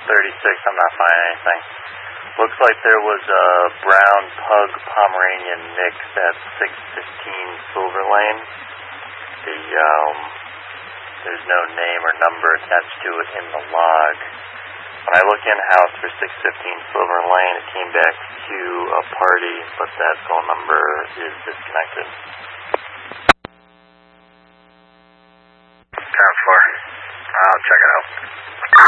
36, I'm not finding anything. Looks like there was a brown pug Pomeranian mix at 615 Silver Lane. There's no name or number attached to it in the log. When I look in-house for 615 Silver Lane, it came back to a party, but that phone number is disconnected.